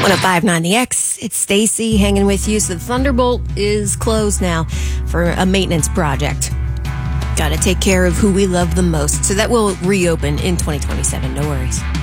1059 The X. It's Stacy hanging with you. So the Thunderbolt is closed now for a maintenance project. Got to take care of who we love the most. So that will reopen in 2027. No worries.